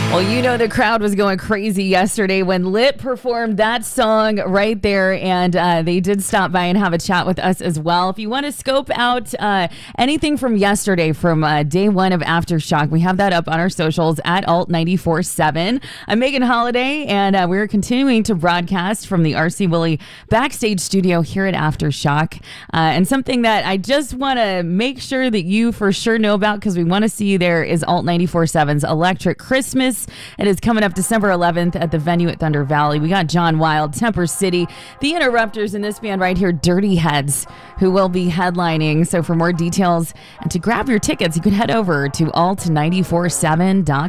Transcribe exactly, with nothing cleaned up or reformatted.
Well, you know the crowd was going crazy yesterday when Lit performed that song right there, and uh, they did stop by and have a chat with us as well. If you want to scope out uh, anything from yesterday, from uh, day one of Aftershock, we have that up on our socials at alt nine four seven. I'm Megan Holiday, and uh, we're continuing to broadcast from the R C Willey backstage studio here at Aftershock. Uh, and something that I just want to make sure that you for sure know about, because we want to see you there, is alt nine four seven's Electric Christmas. It is coming up December eleventh at the venue at Thunder Valley. We got John Wild, Temper City, The Interrupters, and this band right here, Dirty Heads, who will be headlining. So for more details and to grab your tickets, you can head over to alt nine four seven dot com.